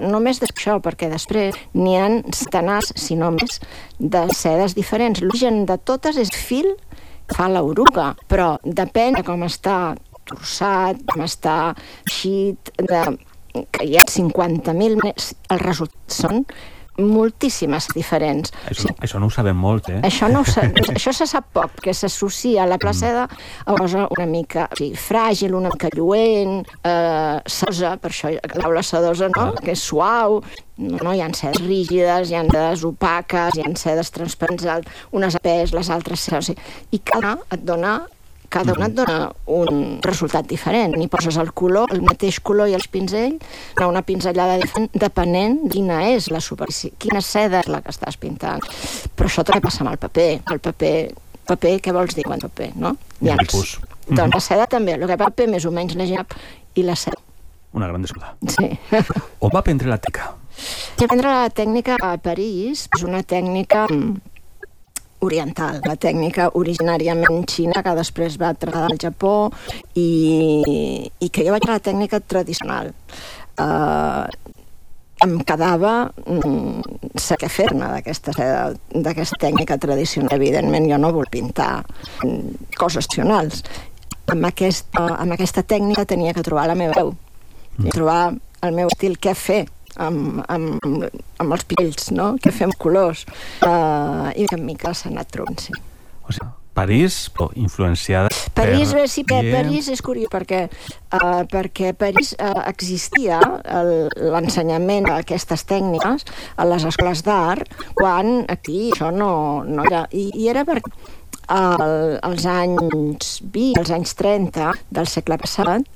només d'això, perquè després n'hi ha centenars, si no més, de sedes diferents. L'origen de totes és fil que fa l'oruga, però depèn de com està torçat, com està eixit, que hi ha 50.000 més, els resultats són moltíssimes diferents. Això no ho sabem molt, eh? Això se sap poc, que s'associa a la placeda a una cosa una mica fràgil, una mica lluent, sedosa, per això l'aula sedosa, no? Que és suau. No, hi ha sedes rígides, hi ha sedes opaques, hi ha sedes transparents, unes a pes, les altres... I cada una et dona un resultat diferent. N'hi poses el color, el mateix color i els pinzells, una pinzellada diferent, depenent quina és la superfície, quina seda és la que estàs pintant. Però això també passa amb el paper. El paper, què vols dir quan paper, no? Tipus. Doncs la seda també, el que paper més o menys la gent i la seda. Una gran descoda. Sí. On va aprendre la tècnica? Vaig aprendre la tècnica a París, és una tècnica oriental, la tècnica originàriament xina, que després va traslladar al Japó, i que jo vaig a la tècnica tradicional. Em quedava saber fer-ne d'aquesta tècnica tradicional. Evidentment, jo no vull pintar coses tradicionals. Amb aquesta tècnica tenia que trobar la meva veu, trobar el meu estil, què fer amb els pills, no? Què fer amb colors, i que en mica s'ha anat trobant, sí. O sigui, París, influenciada París és curiós perquè a París existia l'ensenyament d'aquestes tècniques a les escoles d'art, quan aquí això no era, i era perquè als anys 20, als anys 30 del segle passat,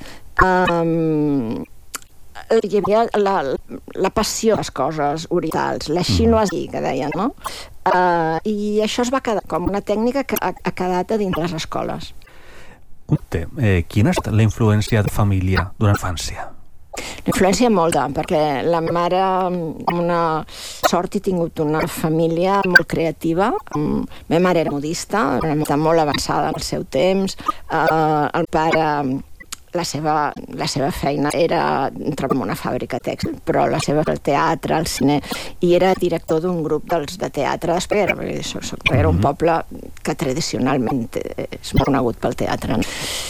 hi havia la passió a les coses orientals, la xinoiserie, que deien, no? I això es va quedar com una tècnica que ha quedat a dins les escoles. Quina ha estat la influència de família durant la infància? L'influència molta, perquè la mare, amb una sort, he tingut una família molt creativa. La meva mare era modista, era molt avançada en el seu temps. El pare... La seva feina era entrar en una fàbrica tèxtil, però la seva el teatre, el cine, i era director d'un grup de teatre d'Espera, perquè era un poble que tradicionalment és molt conegut pel teatre.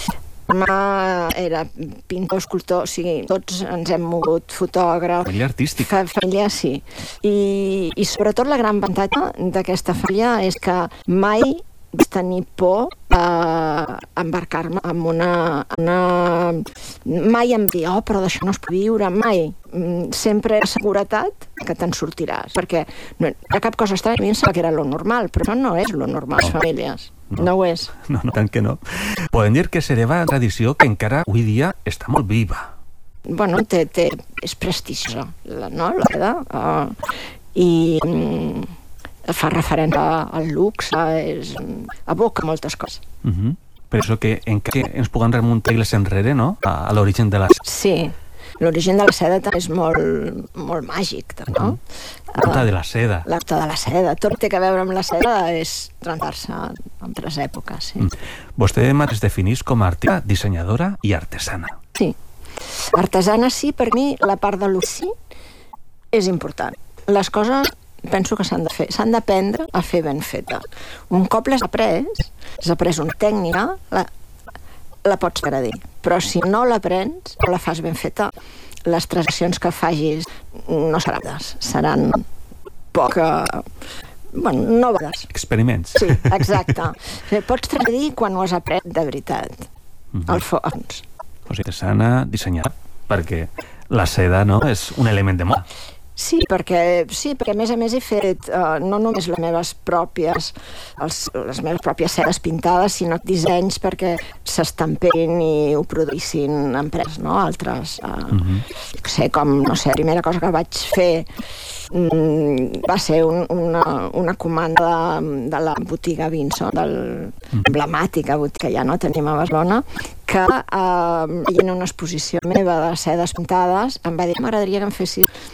Era pintor, escultor, o sigui, tots ens hem mogut, fotògraf... Família artística. Família, sí. I sobretot la gran avantatge d'aquesta família és que mai vaig tenir por a embarcar-me en mai em dir, però d'això no es pot viure, mai. Sempre era seguretat que te'n sortiràs, perquè no era cap cosa estranya. A mi em sembla que era lo normal, però això no és lo normal, les famílies. No ho és. No, tant que no. Podem dir que s'hereva una tradició que encara avui dia està molt viva. Bueno, és prestigiosa, no?, la seda. I... fa referència al luxe, evoca moltes coses. Per això que ens puguem remuntar segles enrere, no?, a l'origen de la seda. Sí, l'origen de la seda també és molt màgic, no? L'auta de la seda. L'auta de la seda. Tot té a veure amb la seda és trencar-se en altres èpoques, sí. Vostè es definís com a artista, dissenyadora i artesana. Sí. Artesana sí, per mi la part de l'ofici és important. Les coses penso que s'han de fer, s'han d'aprendre a fer ben feta. Un cop l'has après una tècnica, la pots agradir. Però si no l'aprens o la fas ben feta, les transaccions que facis no seran poc... noves. Experiments. Sí, exacte. Pots traduir quan ho has après de veritat, al fons. O sigui, artesana, dissenyar, perquè la seda, no?, és un element de moda. Sí, perquè a més he fet no només les meves pròpies sedes pintades, sinó dissenys perquè s'estampin i ho produïssin empreses, no? Altres. La primera cosa que vaig fer va ser una comanda de la botiga Vinson, de l'emblemàtica botiga que ja no tenim a Barcelona, que veient una exposició meva de sedes pintades em va dir que m'agradaria que em fessis